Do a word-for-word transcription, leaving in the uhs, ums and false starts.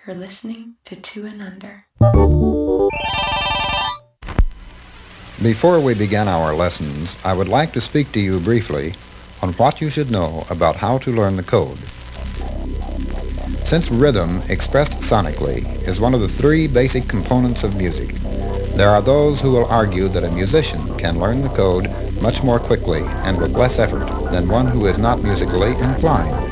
You're listening to Two and Under. Before we begin our lessons, I would like to speak to you briefly on what you should know about how to learn the code. Since rhythm, expressed sonically, is one of the three basic components of music, there are those who will argue that a musician can learn the code much more quickly and with less effort than one who is not musically inclined.